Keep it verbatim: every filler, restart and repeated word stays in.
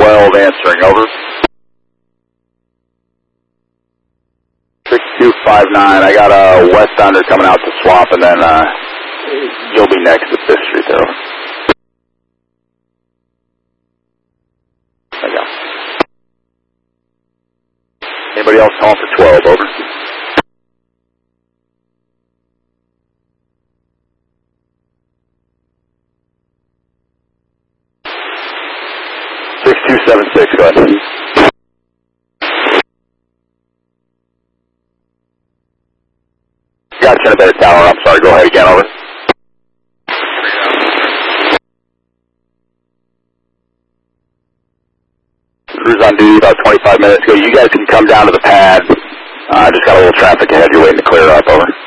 twelve answering, over. six two five nine, I got a West Thunder coming out to swap, and then uh, you'll be next at Fifth Street there. There you go. Anybody else calling for twelve, over? six two seven six, go ahead. Got you in a better tower, I'm sorry, go ahead again, over. Cruise on duty about twenty-five minutes ago. You guys can come down to the pad. I uh, just got a little traffic ahead, you're waiting to clear up, over.